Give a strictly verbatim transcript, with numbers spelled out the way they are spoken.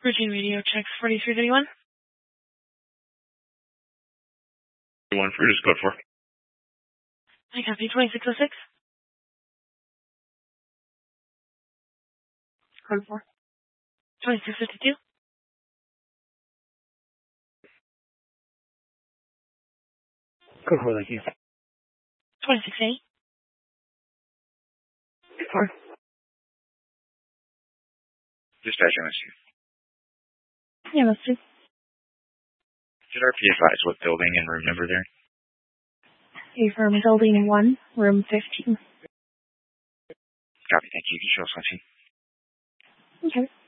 Routine radio checks forty-three thirty-one. One for just code four. I copy twenty-six oh six. Code four. twenty-six fifty-two. Code four, thank you. twenty-six eight. Four. Dispatch, M S U. Yeah, that's true. Did R P advise what building and room number there? A firm building one, room fifteen. Copy, thank you. You can show us on scene. Okay.